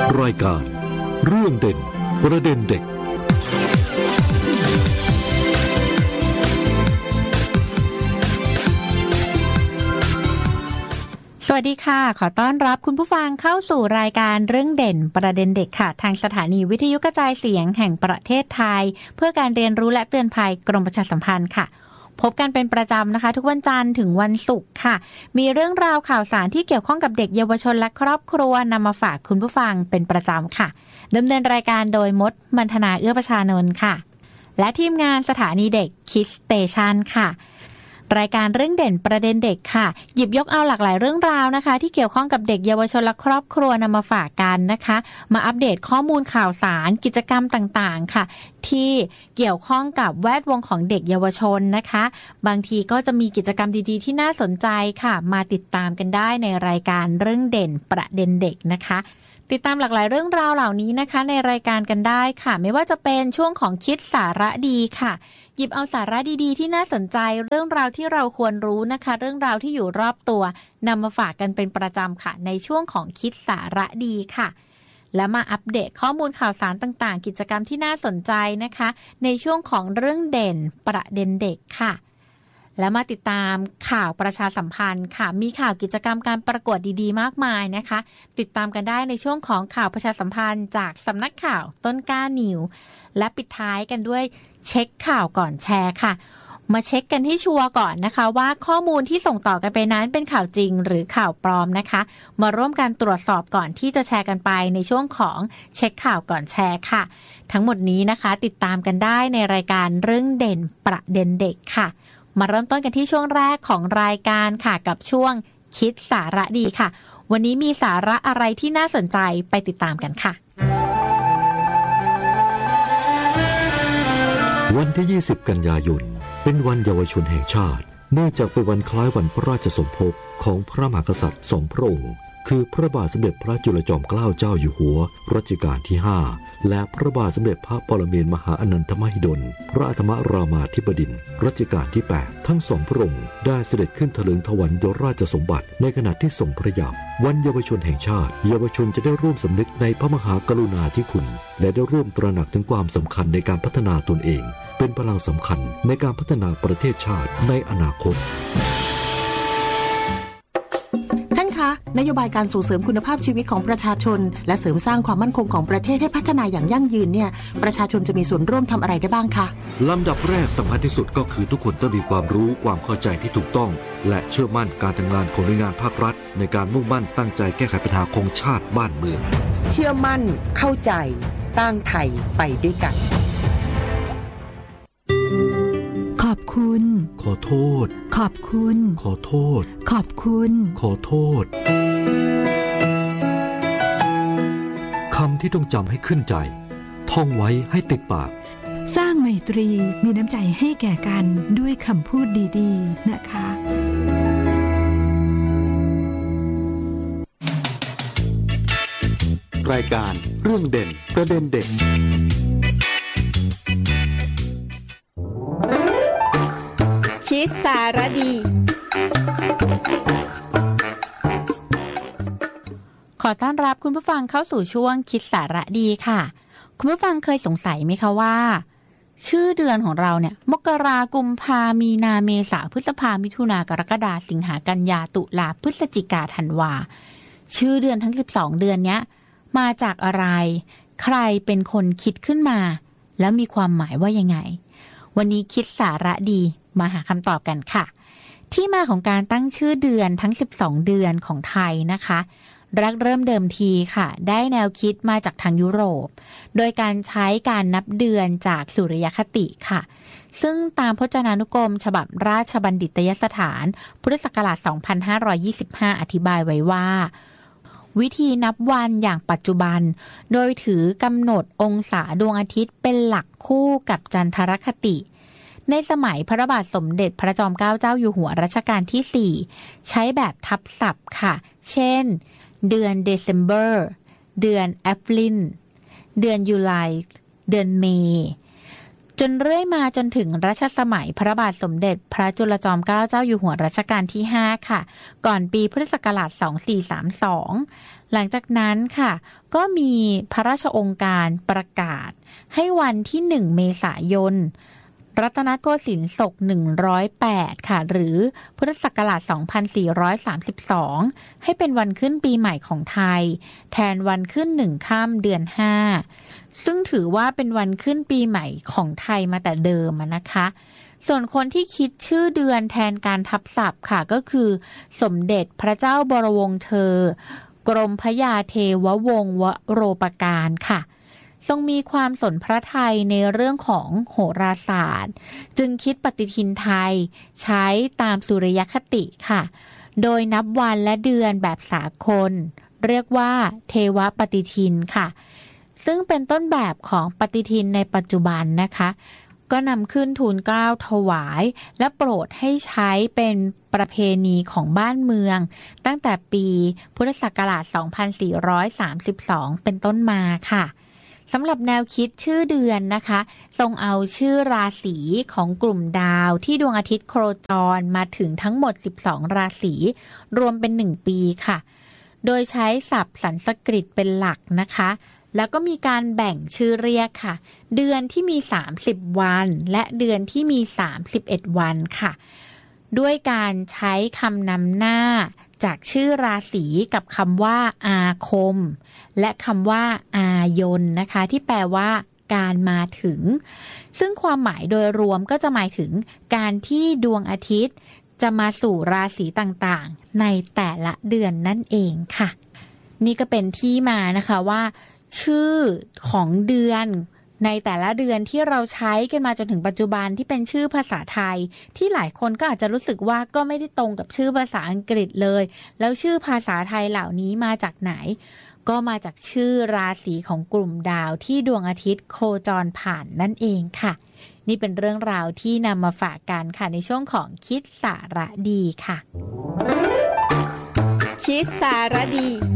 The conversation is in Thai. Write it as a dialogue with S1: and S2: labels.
S1: รายการเรื่องเด่นประเด็นเด็ก
S2: สวัสดีค่ะขอต้อนรับคุณผู้ฟังเข้าสู่รายการเรื่องเด่นประเด็นเด็กค่ะทางสถานีวิทยุกระจายเสียงแห่งประเทศไทยเพื่อการเรียนรู้และเตือนภัยกรมประชาสัมพันธ์ค่ะพบกันเป็นประจำนะคะทุกวันจันทร์ถึงวันศุกร์ค่ะมีเรื่องราวข่าวสารที่เกี่ยวข้องกับเด็กเยาวชนและครอบครัวนำมาฝากคุณผู้ฟังเป็นประจำค่ะดำเนินรายการโดยมดมัณฑนาเอื้อประชานนท์ค่ะและทีมงานสถานีเด็ก Kids Station ค่ะรายการเรื่องเด่นประเด็นเด็กค่ะหยิบยกเอาหลากหลายเรื่องราวนะคะที่เกี่ยวข้องกับเด็กเยาวชนและครอบครัวนำมาฝากกันนะคะมาอัปเดตข้อมูลข่าวสารกิจกรรมต่างๆค่ะที่เกี่ยวข้องกับแวดวงของเด็กเยาวชนนะคะบางทีก็จะมีกิจกรรมดีๆที่น่าสนใจค่ะมาติดตามกันได้ในรายการเรื่องเด่นประเด็นเด็กนะคะติดตามหลากหลายเรื่องราวเหล่านี้นะคะในรายการกันได้ค่ะไม่ว่าจะเป็นช่วงของคิดสาระดีค่ะหยิบเอาสาระดีๆที่น่าสนใจเรื่องราวที่เราควรรู้นะคะเรื่องราวที่อยู่รอบตัวนำมาฝากกันเป็นประจำค่ะในช่วงของคิดสาระดีค่ะและมาอัปเดตข้อมูลข่าวสารต่างๆกิจกรรมที่น่าสนใจนะคะในช่วงของเรื่องเด่นประเด็นเด็กค่ะและมาติดตามข่าวประชาสัมพันธ์ค่ะมีข่าวกิจกรรมการประกวดดีๆมากมายนะคะติดตามกันได้ในช่วงของข่าวประชาสัมพันธ์จากสำนักข่าวต้นกล้านิวและปิดท้ายกันด้วยเช็คข่าวก่อนแชร์ค่ะมาเช็คกันให้ชัวร์ก่อนนะคะว่าข้อมูลที่ส่งต่อกันไปนั้นเป็นข่าวจริงหรือข่าวปลอมนะคะมาร่วมกันตรวจสอบก่อนที่จะแชร์กันไปในช่วงของเช็คข่าวก่อนแชร์ค่ะทั้งหมดนี้นะคะติดตามกันได้ในรายการเรื่องเด่นประเด็นเด็กค่ะมาเริ่มต้นกันที่ช่วงแรกของรายการค่ะกับช่วงคิดสาระดีค่ะวันนี้มีสาระอะไรที่น่าสนใจไปติดตามกันค่ะ
S1: วันที่ 20 กันยายนเป็นวันเยาวชนแห่งชาติเนื่องจากเป็นวันคล้ายวันพระราชสมภพของพระมหากษัตริย์สองพระองค์คือพระบาทสมเด็จพระจุลจอมเกล้าเจ้าอยู่หัวรัชกาลที่ 5และพระบาทสมเด็จพระปรมินทรมหาอนันทมหิดลพระอัฐมรามาธิบดินทร์รัชกาลที่ 8ทั้งสองพระองค์ได้เสด็จขึ้นถลิงถวัลยราชสมบัติในขณะที่ทรงพระเยาว์วันเยาวชนแห่งชาติเยาวชนจะได้ร่วมสำนึกในพระมหากรุณาธิคุณและได้ร่วมตระหนักถึงความสำคัญในการพัฒนาตนเองเป็นพลังสำคัญในการพัฒนาประเทศชาติในอนาคต
S3: นโยบายการส่งเสริมคุณภาพชีวิตของประชาชนและเสริมสร้างความมั่นคงของประเทศให้พัฒนาอย่างยั่งยืนเนี่ยประชาชนจะมีส่วนร่วมทำอะไรได้บ้างคะ
S1: ลำดับแรกสำคัญที่สุดก็คือทุกคนต้องมีความรู้ความเข้าใจที่ถูกต้องและเชื่อมั่นการทำงานของหน่วยงานภาครัฐในการมุ่งมั่นตั้งใจแก้ไขปัญหาของชาติบ้านเมือง
S4: เชื่อมั่นเข้าใจตั้งไทยไปด้วยกัน
S5: ขอบคุณ
S1: ขอโทษ
S5: ขอบคุณ
S1: ขอโทษ
S5: ขอบคุณ
S1: ขอโทษคำที่ต้องจำให้ขึ้นใจท่องไว้ให้ติดปาก
S5: สร้างไมตรีมีน้ำใจให้แก่กันด้วยคำพูดดีๆนะคะ
S1: รายการเรื่องเด่นประเด็นเด็ก
S2: คิดสาระดีขอต้อนรับคุณผู้ฟังเข้าสู่ช่วงคิดสาระดีค่ะคุณผู้ฟังเคยสงสัยไหมคะว่าชื่อเดือนของเราเนี่ยมกรากุมภามีนาเมษาพฤษภามิถุนากรกฎาสิงหากันยาตุลาพฤศจิกาธันวาชื่อเดือนทั้ง12เดือนเนี้ยมาจากอะไรใครเป็นคนคิดขึ้นมาแล้วมีความหมายว่ายังไงวันนี้คิดสาระดีมาหาคำตอบกันค่ะที่มาของการตั้งชื่อเดือนทั้ง12เดือนของไทยนะคะเริ่มเดิมทีค่ะได้แนวคิดมาจากทางยุโรปโดยการใช้การนับเดือนจากสุริยคติค่ะซึ่งตามพจนานุกรมฉบับราชบัณฑิตยสถานพุทธศักราช 2525 อธิบายไว้ว่าวิธีนับวันอย่างปัจจุบันโดยถือกำหนดองศาดวงอาทิตย์เป็นหลักคู่กับจันทรคติในสมัยพระบาทสมเด็จพระจอมเกล้าเจ้าอยู่หัวรัชกาลที่ 4ใช้แบบทับศัพท์ค่ะเช่นเดือน December เดือน April เดือน July เดือน May จนเรื่อยมาจนถึงรัชสมัยพระบาทสมเด็จพระจุลจอมเกล้าเจ้าอยู่หัวรัชกาลที่5ค่ะก่อนปีพุทธศักราช2432หลังจากนั้นค่ะก็มีพระราชองค์การประกาศให้วันที่1เมษายนรัตนโกสินทร์ศก108ค่ะหรือพุทธศักราช2432ให้เป็นวันขึ้นปีใหม่ของไทยแทนวันขึ้น1ค่ำเดือน5ซึ่งถือว่าเป็นวันขึ้นปีใหม่ของไทยมาแต่เดิมนะคะส่วนคนที่คิดชื่อเดือนแทนการทับศัพท์ค่ะก็คือสมเด็จพระเจ้าบรวงศ์เธอกรมพระยาเทววงศ์วโรปการค่ะทรงมีความสนพระทัยในเรื่องของโหราศาสตร์จึงคิดปฏิทินไทยใช้ตามสุริยคติค่ะโดยนับวันและเดือนแบบสากลเรียกว่าเทวปฏิทินค่ะซึ่งเป็นต้นแบบของปฏิทินในปัจจุบันนะคะก็นำขึ้นทูลเกล้าถวายและโปรดให้ใช้เป็นประเพณีของบ้านเมืองตั้งแต่ปีพุทธศักราช2432เป็นต้นมาค่ะสำหรับแนวคิดชื่อเดือนนะคะทรงเอาชื่อราศีของกลุ่มดาวที่ดวงอาทิตย์โคจรมาถึงทั้งหมด12ราศีรวมเป็น1ปีค่ะโดยใช้ศัพท์สันสกฤตเป็นหลักนะคะแล้วก็มีการแบ่งชื่อเรียกค่ะเดือนที่มี30วันและเดือนที่มี31วันค่ะด้วยการใช้คำนำหน้าจากชื่อราศีกับคำว่าอาคมและคำว่าอายนนะคะที่แปลว่าการมาถึงซึ่งความหมายโดยรวมก็จะหมายถึงการที่ดวงอาทิตย์จะมาสู่ราศีต่างๆในแต่ละเดือนนั่นเองค่ะนี่ก็เป็นที่มานะคะว่าชื่อของเดือนในแต่ละเดือนที่เราใช้กันมาจนถึงปัจจุบันที่เป็นชื่อภาษาไทยที่หลายคนก็อาจจะรู้สึกว่าก็ไม่ได้ตรงกับชื่อภาษาอังกฤษเลยแล้วชื่อภาษาไทยเหล่านี้มาจากไหนก็มาจากชื่อราศีของกลุ่มดาวที่ดวงอาทิตย์โคจรผ่านนั่นเองค่ะนี่เป็นเรื่องราวที่นำมาฝากกันค่ะในช่วงของคิดสาระดีค่ะ
S6: คิดสาระดี